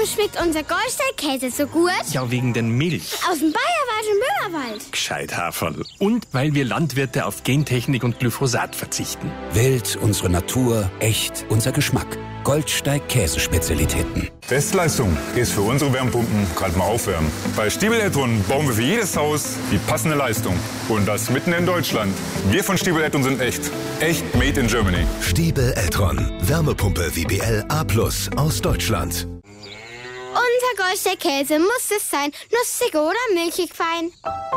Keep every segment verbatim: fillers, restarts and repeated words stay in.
Warum schmeckt unser Goldsteig-Käse so gut? Ja, wegen den Milch. Aus dem Bayerwald und Möhrwald. Gescheit, Haferl. Und weil wir Landwirte auf Gentechnik und Glyphosat verzichten. Wild, unsere Natur, echt, unser Geschmack. Goldsteig-Käsespezialitäten. Bestleistung ist für unsere Wärmepumpen gerade mal aufwärmen. Bei Stiebel Eltron bauen wir für jedes Haus die passende Leistung. Und das mitten in Deutschland. Wir von Stiebel Eltron sind echt. Echt made in Germany. Stiebel Eltron. Wärmepumpe W B L A plus aus Deutschland. Unser Goldsteig-Käse muss es sein. Nussig oder milchig fein.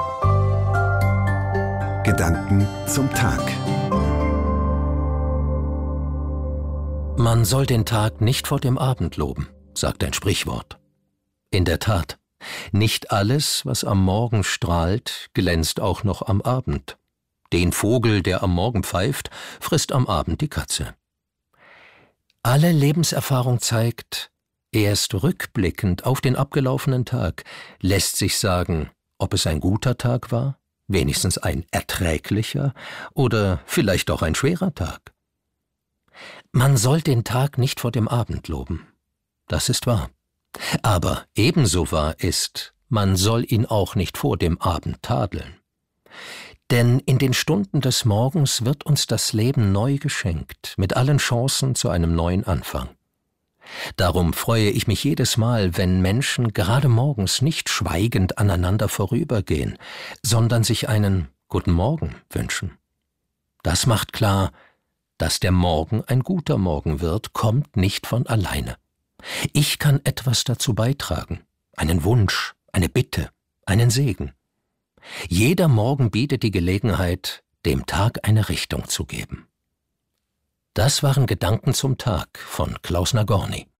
Gedanken zum Tag. Man soll den Tag nicht vor dem Abend loben, sagt ein Sprichwort. In der Tat, nicht alles, was am Morgen strahlt, glänzt auch noch am Abend. Den Vogel, der am Morgen pfeift, frisst am Abend die Katze. Alle Lebenserfahrung zeigt, erst rückblickend auf den abgelaufenen Tag lässt sich sagen, ob es ein guter Tag war, wenigstens ein erträglicher oder vielleicht auch ein schwerer Tag. Man soll den Tag nicht vor dem Abend loben. Das ist wahr. Aber ebenso wahr ist, man soll ihn auch nicht vor dem Abend tadeln. Denn in den Stunden des Morgens wird uns das Leben neu geschenkt, mit allen Chancen zu einem neuen Anfang. Darum freue ich mich jedes Mal, wenn Menschen gerade morgens nicht schweigend aneinander vorübergehen, sondern sich einen Guten Morgen wünschen. Das macht klar, dass der Morgen ein guter Morgen wird, kommt nicht von alleine. Ich kann etwas dazu beitragen, einen Wunsch, eine Bitte, einen Segen. Jeder Morgen bietet die Gelegenheit, dem Tag eine Richtung zu geben. Das waren Gedanken zum Tag von Klaus Nagorny.